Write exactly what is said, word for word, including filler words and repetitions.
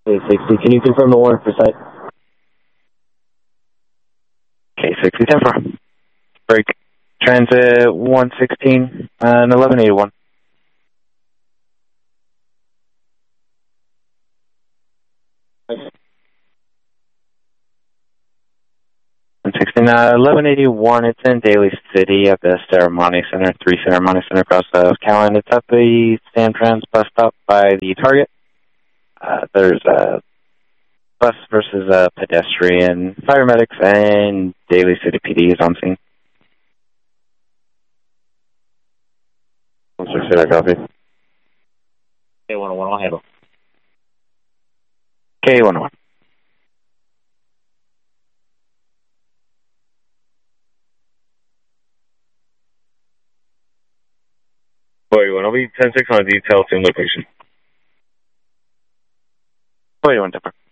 K sixty, can you confirm the warrant for site? K sixty, ten four. Break. Transit one sixteen and eleven eighty-one. one sixteen, uh, eleven eighty-one, it's in Daly City at the Ceremony Center, three Ceremony Center across the Callan. It's at the San Trans bus stop by the Target. Uh, there's a bus versus a pedestrian. Paramedics and Daly City P D is on scene. one sixteen, I copy. K one oh one, I'll handle. K one oh one. forty-one, I'll be ten six on a detail team location. forty-one, Denver.